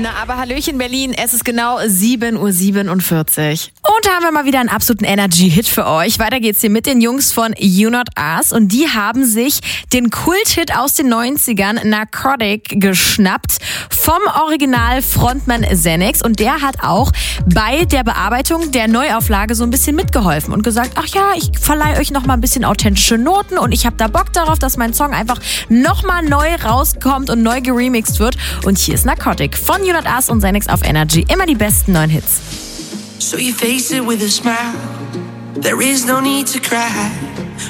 Na, aber Hallöchen Berlin, es ist genau 7:47 Uhr. Und da haben wir mal wieder einen absoluten Energy-Hit für euch. Weiter geht's hier mit den Jungs von You Not Us. Und die haben sich den Kult-Hit aus den 90ern, Narcotic, geschnappt vom Original-Frontmann Xenix. Und der hat auch bei der Bearbeitung der Neuauflage so ein bisschen mitgeholfen und gesagt, ach ja, ich verleihe euch noch mal ein bisschen authentische Noten und ich habe da Bock darauf, dass mein Song einfach noch mal neu rauskommt und neu geremixed wird. Und hier ist Narcotic von You Not Us und Xenix auf Energy. Immer die besten neuen Hits. So you face it with a smile. There is no need to cry.